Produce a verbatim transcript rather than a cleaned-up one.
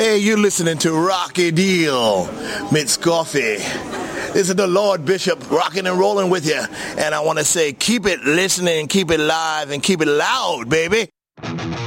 Hey, you're listening to Rocky Deal, Mitch Coffee. This is the Lord Bishop rocking and rolling with you. And I want to say, keep it listening, keep it live, and keep it loud, baby.